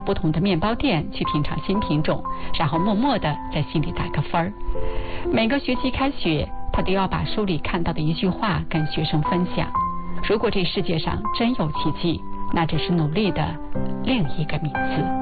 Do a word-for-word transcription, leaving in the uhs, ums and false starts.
不同的面包店去品尝新品种，然后默默地在心里打个分儿。每个学期开学，他都要把书里看到的一句话跟学生分享。如果这世界上真有奇迹，那只是努力的另一个名字。